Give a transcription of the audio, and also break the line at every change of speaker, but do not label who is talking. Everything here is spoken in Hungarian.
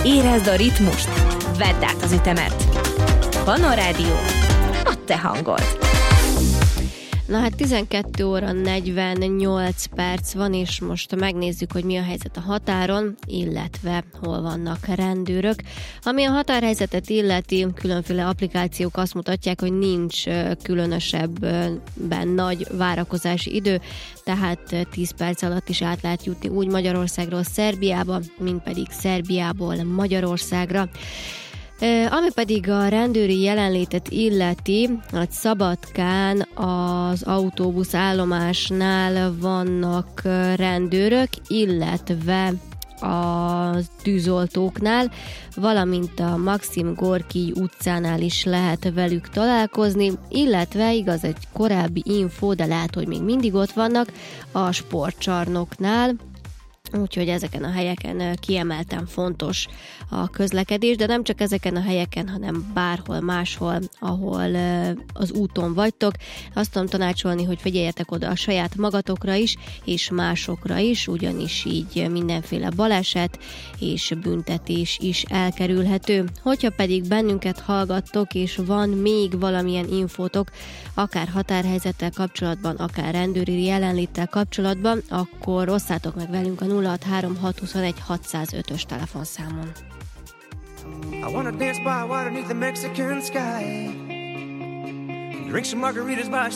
Érezd a ritmust, vedd át az ütemet. Pannon Rádió, a te hangod.
Na hát 12 óra 48 perc van, és most megnézzük, hogy mi a helyzet a határon, illetve hol vannak rendőrök. Ami a határhelyzetet illeti, különféle applikációk azt mutatják, hogy nincs különösebben nagy várakozási idő, tehát 10 perc alatt is át lehet jutni úgy Magyarországról Szerbiába, mint pedig Szerbiából Magyarországra. Ami pedig a rendőri jelenlétet illeti, hogy Szabadkán az autóbusz állomásnál vannak rendőrök, illetve a tűzoltóknál, valamint a Maxim Gorkij utcánál is lehet velük találkozni, illetve igaz egy korábbi info, de lehet, hogy még mindig ott vannak a sportcsarnoknál, úgyhogy ezeken a helyeken kiemelten fontos a közlekedés, de nem csak ezeken a helyeken, hanem bárhol máshol, ahol az úton vagytok. Azt tudom tanácsolni, hogy figyeljetek oda a saját magatokra is, és másokra is, ugyanis így mindenféle baleset és büntetés is elkerülhető. Hogyha pedig bennünket hallgattok, és van még valamilyen infótok, akár határhelyzettel kapcsolatban, akár rendőri jelenléttel kapcsolatban, akkor osszátok meg velünk a 063-621-605-ös telefonszámon.
I wanna dance by water beneath the Mexican sky, drink some margaritas by